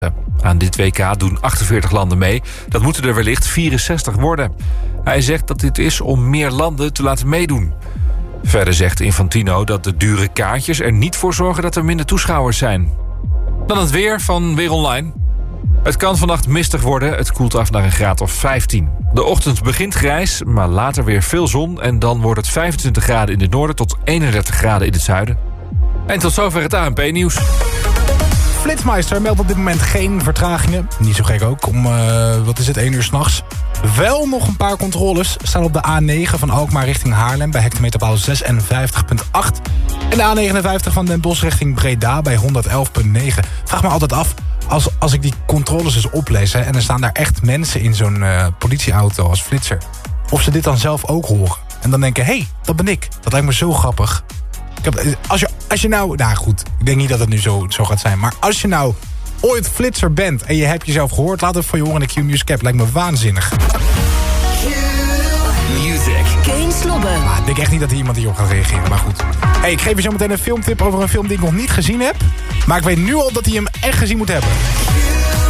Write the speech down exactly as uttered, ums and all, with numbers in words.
Aan dit W K doen achtenveertig landen mee. Dat moeten er wellicht vierenzestig worden. Hij zegt dat dit is om meer landen te laten meedoen. Verder zegt Infantino dat de dure kaartjes er niet voor zorgen dat er minder toeschouwers zijn. Dan het weer van Weer Online. Het kan vannacht mistig worden. Het koelt af naar een graad of vijftien. De ochtend begint grijs, maar later weer veel zon. En dan wordt het vijfentwintig graden in het noorden tot eenendertig graden in het zuiden. En tot zover het A N P-nieuws. Flitsmeister meldt op dit moment geen vertragingen. Niet zo gek ook, om, uh, wat is het, één uur 's nachts. Wel nog een paar controles staan op de A negen van Alkmaar richting Haarlem... bij hectometerpaal zesenvijftig komma acht. En de A negenenvijftig van Den Bosch richting Breda bij honderdelf komma negen. Vraag me altijd af, als, als ik die controles eens oplees... Hè, en er staan daar echt mensen in zo'n uh, politieauto als flitser... of ze dit dan zelf ook horen. En dan denken, hé, hey, dat ben ik. Dat lijkt me zo grappig. Ik heb, als, je, als je nou... Nou goed, ik denk niet dat het nu zo, zo gaat zijn. Maar als je nou ooit flitser bent en je hebt jezelf gehoord... laat het voor je horen in de Q-Music app. Lijkt me waanzinnig. Q-Music. Geen slobben. Ah, ik denk echt niet dat er iemand hierop gaat reageren, maar goed. Hey, ik geef je zo meteen een filmtip over een film die ik nog niet gezien heb. Maar ik weet nu al dat hij hem echt gezien moet hebben.